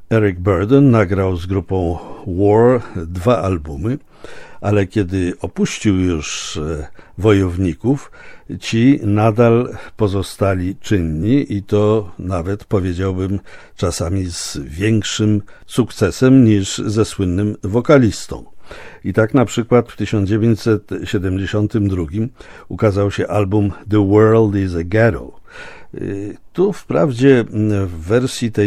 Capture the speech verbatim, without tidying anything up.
Eric Burdon nagrał z grupą War dwa albumy, ale kiedy opuścił już Wojowników, ci nadal pozostali czynni i to nawet, powiedziałbym, czasami z większym sukcesem niż ze słynnym wokalistą. I tak na przykład w tysiąc dziewięćset siedemdziesiątym drugim ukazał się album The World is a Ghetto. Tu wprawdzie w wersji tej